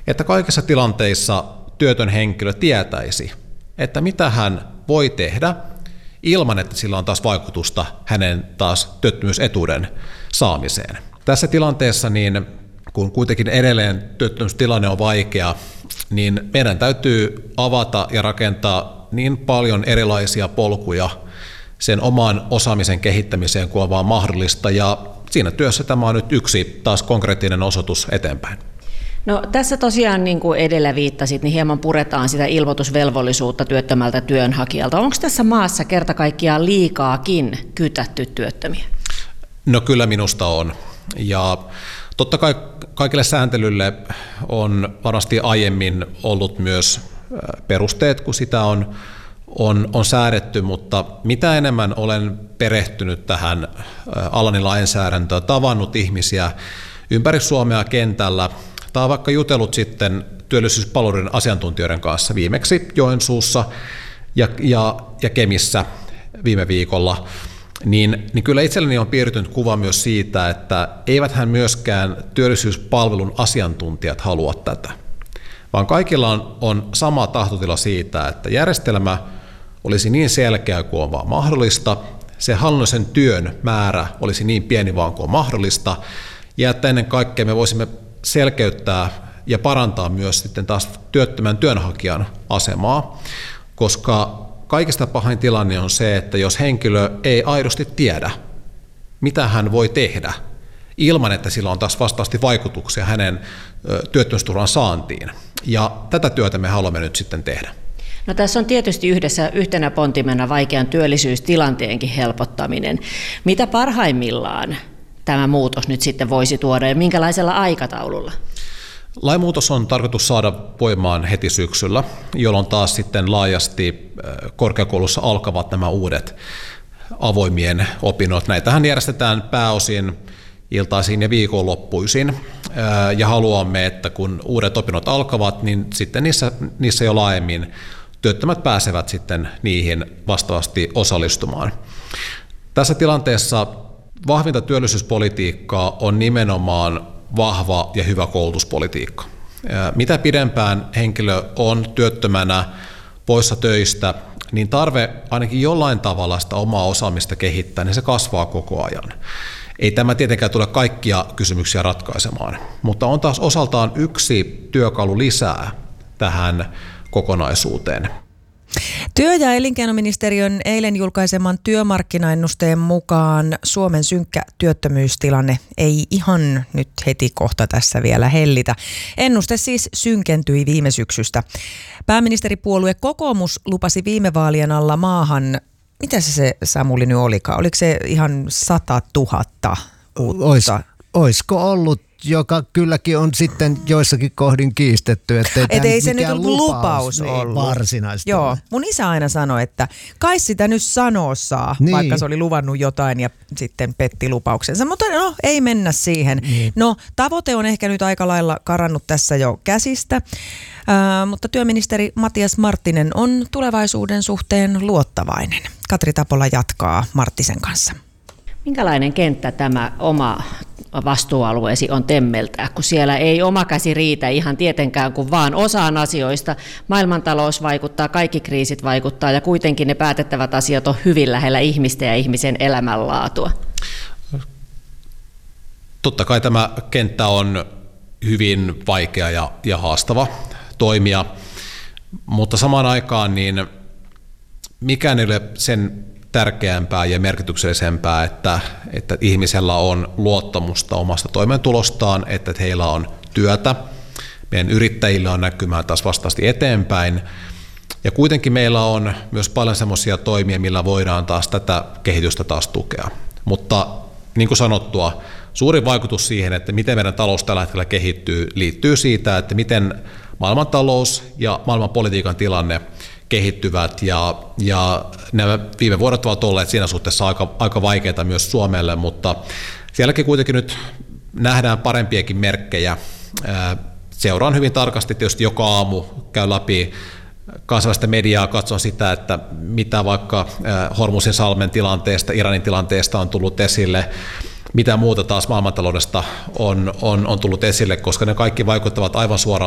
että kaikissa tilanteissa työtön henkilö tietäisi, että mitä hän voi tehdä ilman, että sillä on taas vaikutusta hänen taas työttömyysetuuden saamiseen. Tässä tilanteessa, niin kun kuitenkin edelleen työttömyystilanne on vaikea, niin meidän täytyy avata ja rakentaa niin paljon erilaisia polkuja sen oman osaamisen kehittämiseen kuin on vaan mahdollista, ja siinä työssä tämä on nyt yksi taas konkreettinen osoitus eteenpäin. No, tässä tosiaan, niin kuin edellä viittasit, niin hieman puretaan sitä ilmoitusvelvollisuutta työttömältä työnhakijalta. Onko tässä maassa kerta kaikkiaan liikaakin kytätty työttömiä? No kyllä minusta on. Ja totta kai kaikille sääntelylle on varmasti aiemmin ollut myös perusteet, kun sitä on säädetty, mutta mitä enemmän olen perehtynyt tähän alani lainsäädäntöön, tavannut ihmisiä ympäri Suomea kentällä, tai vaikka jutellut sitten työllisyyspalveluiden asiantuntijoiden kanssa viimeksi Joensuussa ja Kemissä viime viikolla, niin kyllä itselleni on piirtynyt kuva myös siitä, että eiväthän myöskään työllisyyspalvelun asiantuntijat halua tätä, vaan kaikilla on sama tahtotila siitä, että järjestelmä olisi niin selkeä kuin on vaan mahdollista, se hallinnollisen työn määrä olisi niin pieni vaan kuin on mahdollista, ja että ennen kaikkea me voisimme selkeyttää ja parantaa myös sitten taas työttömän työnhakijan asemaa, koska kaikista pahin tilanne on se, että jos henkilö ei aidosti tiedä, mitä hän voi tehdä, ilman että sillä on taas vastaavasti vaikutuksia hänen työttömyysturvan saantiin. Ja tätä työtä me haluamme nyt sitten tehdä. No, tässä on tietysti yhtenä pontimena vaikean työllisyystilanteenkin helpottaminen. Mitä parhaimmillaan tämä muutos nyt sitten voisi tuoda ja minkälaisella aikataululla? Lainmuutos on tarkoitus saada voimaan heti syksyllä, jolloin taas sitten laajasti korkeakoulussa alkavat nämä uudet avoimien opinnot. Näitähän järjestetään pääosin iltaisin ja viikonloppuisin, ja haluamme, että kun uudet opinnot alkavat, niin sitten niissä jo laajemmin työttömät pääsevät sitten niihin vastaavasti osallistumaan. Tässä tilanteessa vahvinta työllisyyspolitiikkaa on nimenomaan vahva ja hyvä koulutuspolitiikka. Mitä pidempään henkilö on työttömänä poissa töistä, niin tarve ainakin jollain tavalla sitä omaa osaamista kehittää, niin se kasvaa koko ajan. Ei tämä tietenkään tule kaikkia kysymyksiä ratkaisemaan, mutta on taas osaltaan yksi työkalu lisää tähän kokonaisuuteen. Työ- ja elinkeinoministeriön eilen julkaiseman työmarkkinaennusteen mukaan Suomen synkkä työttömyystilanne ei ihan nyt heti kohta tässä vielä hellitä. Ennuste siis synkentyi viime syksystä. Pääministeripuolue Kokoomus lupasi viime vaalien alla maahan, mitä se Samuli nyt olikaan? Oliko se ihan 100 000 uutta? Olisiko ollut, joka kylläkin on sitten joissakin kohdin kiistetty. Ei se nyt lupaus ollut. Varsinaisesti. Joo, mun isä aina sanoi, että kai sitä nyt sanoo saa, niin, vaikka se oli luvannut jotain ja sitten petti lupauksensa. Mutta no, ei mennä siihen. Niin. No, tavoite on ehkä nyt aika lailla karannut tässä jo käsistä, mutta työministeri Matias Marttinen on tulevaisuuden suhteen luottavainen. Katri Tapola jatkaa Marttisen kanssa. Minkälainen kenttä tämä oma vastuualueesi on temmeltää, kun siellä ei oma käsi riitä ihan tietenkään kuin vaan osaan asioista. Maailmantalous vaikuttaa, kaikki kriisit vaikuttaa ja kuitenkin ne päätettävät asiat on hyvin lähellä ihmistä ja ihmisen elämänlaatua. Totta kai tämä kenttä on hyvin vaikea ja haastava toimia, mutta samaan aikaan niin mikään ei ole sen tärkeämpää ja merkityksellisempää, että ihmisellä on luottamusta omasta toimeentulostaan, että heillä on työtä. Meidän yrittäjillä on näkymään taas vastaasti eteenpäin. Ja kuitenkin meillä on myös paljon semmoisia toimia, millä voidaan taas tätä kehitystä taas tukea. Mutta niin kuin sanottua, suurin vaikutus siihen, että miten meidän talous tällä hetkellä kehittyy, liittyy siitä, että miten maailmantalous ja maailmanpolitiikan tilanne kehittyvät, ja nämä viime vuodet ovat olleet siinä suhteessa aika vaikeita myös Suomelle, mutta sielläkin kuitenkin nyt nähdään parempiakin merkkejä. Seuraan hyvin tarkasti tietysti joka aamu, käy läpi kansainvälistä mediaa, katson sitä, että mitä vaikka Hormuzin salmen tilanteesta, Iranin tilanteesta on tullut esille, mitä muuta taas maailmantaloudesta on tullut esille, koska ne kaikki vaikuttavat aivan suoraan